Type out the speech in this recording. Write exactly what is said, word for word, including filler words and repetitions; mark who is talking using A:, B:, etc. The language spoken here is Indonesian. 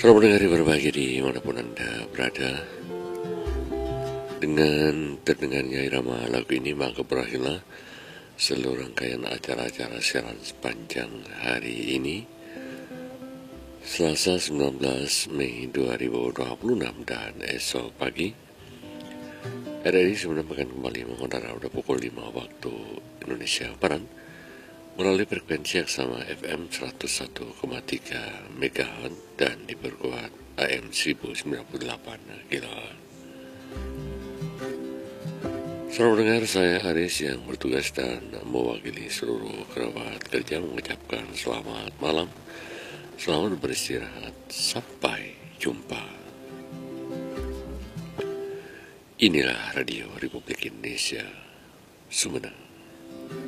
A: Selamat mendengar berbahagia dimanapun Anda berada. Dengan terdengarnya irama lagu ini, maka berakhirlah seluruh rangkaian acara-acara siaran sepanjang hari ini, Selasa sembilan belas Mei dua ribu dua puluh enam, dan esok pagi R R I sudah akan kembali mengudara pada pukul lima waktu Indonesia Barat melalui frekuensi yang sama F M seratus satu koma tiga megahertz dan diperkuat A M seribu sembilan puluh delapan kilohertz. Selamat mendengar, saya Aris yang bertugas dan mewakili seluruh kerabat kerja mengucapkan selamat malam, selamat beristirahat, sampai jumpa. Inilah Radio Republik Indonesia, Sumedang.